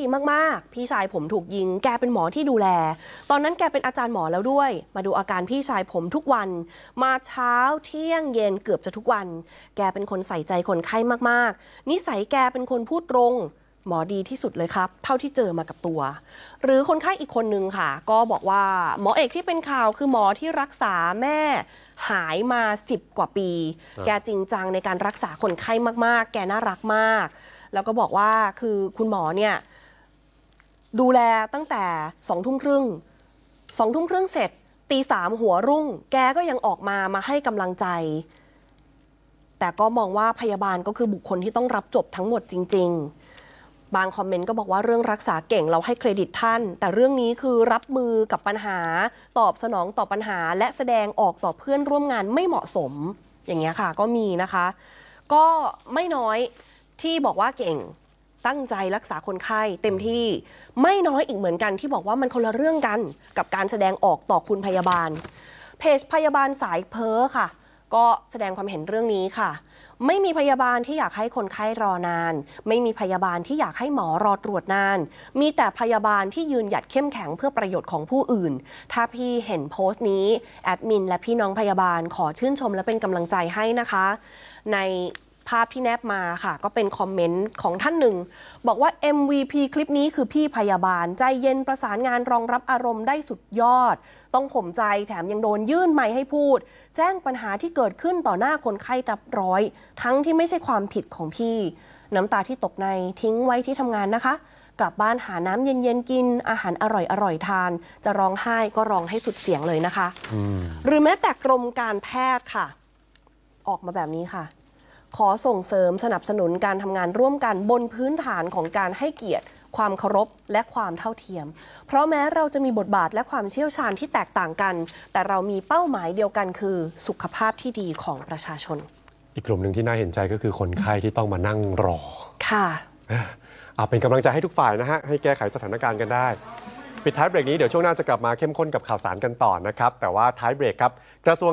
มากๆพี่ชายผมถูกยิงแกเป็นหมอที่ดูแลตอนนั้นแกเป็นอาจารย์หมอแล้วด้วยมาดูอาการพี่ชายผมทุกวันมาเช้าเที่ยงเย็นเกือบจะทุกวันแกเป็นคนใส่ใจคนไข้มากๆนิสัยแกเป็นคนพูดตรงหมอดีที่สุดเลยครับเท่าที่เจอมากับตัวหรือคนไข้อีกคนนึงค่ะก็บอกว่าหมอเอกที่เป็นข่าวคือหมอที่รักษาแม่หายมา10 กว่าปีแกจริงจังในการรักษาคนไข้มากๆแกน่ารักมากแล้วก็บอกว่าคือคุณหมอเนี่ยดูแลตั้งแต่2 ทุ่มครึ่งเสร็จตี 3หัวรุ่งแกก็ยังออกมาให้กำลังใจแต่ก็มองว่าพยาบาลก็คือบุคคลที่ต้องรับจบทั้งหมดจริงๆบางคอมเมนต์ก็บอกว่าเรื่องรักษาเก่งเราให้เครดิตท่านแต่เรื่องนี้คือรับมือกับปัญหาตอบสนองต่อปัญหาและแสดงออกต่อเพื่อนร่วมงานไม่เหมาะสมอย่างเงี้ยค่ะก็มีนะคะก็ไม่น้อยที่บอกว่าเก่งตั้งใจรักษาคนไข้เต็มที่ไม่น้อยอีกเหมือนกันที่บอกว่ามันคนละเรื่องกันกับการแสดงออกต่อคุณพยาบาลเพจพยาบาลสายเพ้อค่ะก็แสดงความเห็นเรื่องนี้ค่ะไม่มีพยาบาลที่อยากให้คนไข้รอนานไม่มีพยาบาลที่อยากให้หมอรอตรวจนานมีแต่พยาบาลที่ยืนหยัดเข้มแข็งเพื่อประโยชน์ของผู้อื่นถ้าพี่เห็นโพสต์นี้แอดมินและพี่น้องพยาบาลขอชื่นชมและเป็นกำลังใจให้นะคะในภาพที่แนบมาค่ะก็เป็นคอมเมนต์ของท่านหนึ่งบอกว่า MVP คลิปนี้คือพี่พยาบาลใจเย็นประสานงานรองรับอารมณ์ได้สุดยอดต้องข่มใจแถมยังโดนยื่นไมค์ให้พูดแจ้งปัญหาที่เกิดขึ้นต่อหน้าคนไข้นับร้อยทั้งที่ไม่ใช่ความผิดของพี่น้ำตาที่ตกในทิ้งไว้ที่ทำงานนะคะกลับบ้านหาน้ำเย็นๆกินอาหารอร่อยๆทานจะร้องไห้ก็ร้องให้สุดเสียงเลยนะคะหรือแม้แต่กรมการแพทย์ค่ะออกมาแบบนี้ค่ะขอส่งเสริมสนับสนุนการทำงานร่วมกันบนพื้นฐานของการให้เกียรติความเคารพและความเท่าเทียมเพราะแม้เราจะมีบทบาทและความเชี่ยวชาญที่แตกต่างกันแต่เรามีเป้าหมายเดียวกันคือสุขภาพที่ดีของประชาชนอีกกลุ่มหนึ่งที่น่าเห็นใจก็คือคนไข้ที่ต้องมานั่งรอค่ะเอาเป็นกำลังใจให้ทุกฝ่ายนะฮะให้แก้ไขสถานการณ์กันได้ปิดท้ายเบรกนี้เดี๋ยวช่วงหน้าจะกลับมาเข้มข้นกับข่าวสารกันต่อนะครับแต่ว่าท้ายเบรกครับกระทรวง